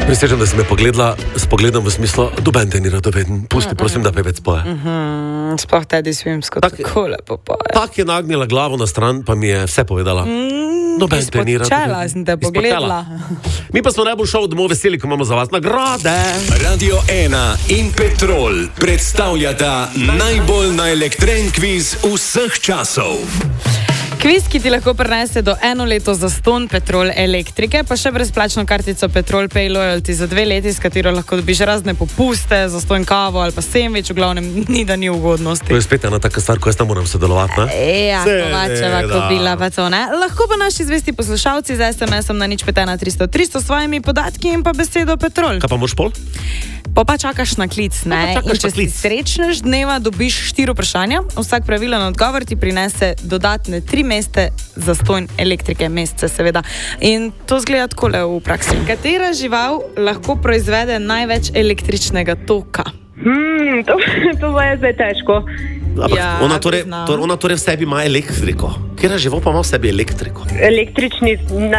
Prisežem, da si me pogledala s pogledom v smislu, doben te ni radoveden. Pusti, prosim, da pevec poje. Sploh Teddy Swims, tako lepo poje. Tak je nagnila glavo na stran, pa mi je vse povedala. Doben te ni radoveden. Izpočela sem te pogledala. Mi pa smo najbolj šov domov veseli, ko imamo za vas nagrade. Radio 1 in Petrol predstavljata najbolj naelektren kviz vseh časov. Kviz, ki ti lahko prinese do 1 leto zastonj Petrol elektrike, pa še brezplačno kartico Petrol Pay Loyalty za 2 leti, s katero lahko dobiš razne popuste, zastonj kavo ali pa sendvič, v glavnem ni da ni ugodnosti. To je spet ena taka stvar, ko jaz tam moram sodelovati, ne? Ja, Kovačeva, Kobila, pa to, ne? Lahko pa naši zvesti poslušalci z SMS-om na 051 300 s svojimi podatki in pa besedo Petrol. Kaj pa moš pol? Pa čakaš na klic, ne? In če si srečnež dneva, dobiš 4 vprašanja. Vsak pravilen odgovor ti prinese dodatne 3 meste zastonj elektrike, mesece seveda. In to zgleda takole v praksi. Katera žival lahko proizvede največ električnega toka? To je zdaj težko. Ja, ona torej v sebi ima elektriko. Kjera žival pa ima v sebi elektriko? Električni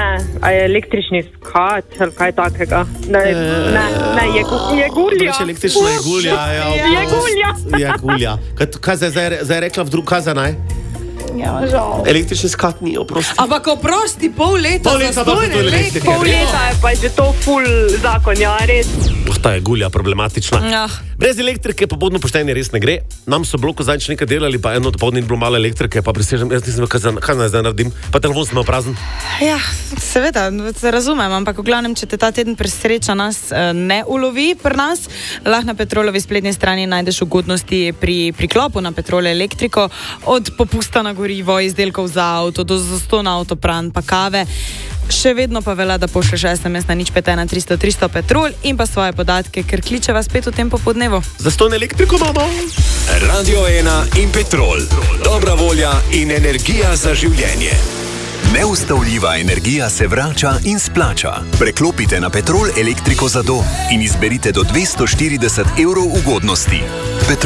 skat ali kaj takega. Ne, je gulja. Električna je gulja. Je gulja. Kaj zdaj rekla v drug, kaj za naj? Ja, žal. Električni skat ni, oprosti. Ampak oprosti, pol leta zastonj elektrike. Pol leta je pa že to ful zakon, ja, res. Ta je gulja problematična. Ja. Brez elektrike pa bodno poštenje res ne gre. Nam so bloku zadnjič nekaj delali, pa eno dopoldne ni bilo malo elektrike, pa prisežem, jaz nisem vedel, kaj naj zdaj naredim, pa telefon sem imel prazen. Ja, seveda, se razumem, ampak v glavnem, če te ta teden presreča nas ne ulovi pri nas, lahko na Petrolovi spletni strani najdeš ugodnosti pri priklopu na Petrol elektriko, od popusta na gorivo, izdelkov za avto, do zastona avtopran, pa kave. Še vedno pa velja, da pošlješ SMS na 051 300 Petrol in pa svoje podatke, ker kličeva spet v tem popodnevu. Zastonj elektriko imamo. Radio 1 in Petrol. Dobra volja in energija za življenje. Neustavljiva energija se vrača in splača. Preklopite na Petrol elektriko za dom in izberite do 240 € ugodnosti. Petrol.